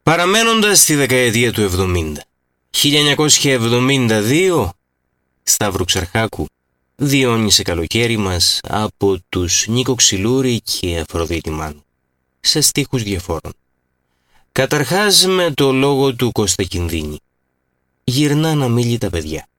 Παραμένοντας στη δεκαετία του 70, 1972, Σταύρου Ξαρχάκου, Διόνυσε καλοκαίρι μας, από τους Νίκο Ξυλούρη και Αφροδίτη Μάνου, σε στίχους διαφόρων. Καταρχάς με το λόγο του Κώστα Κινδύνη. Γυρνάν αμίλητα παιδιά.